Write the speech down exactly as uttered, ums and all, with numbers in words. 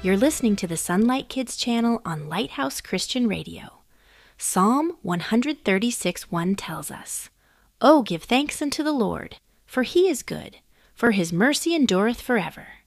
You're listening to the Sunlight Kids channel on Lighthouse Christian Radio. Psalm one thirty-six one tells us, "Oh, give thanks unto the Lord, for he is good, for his mercy endureth forever."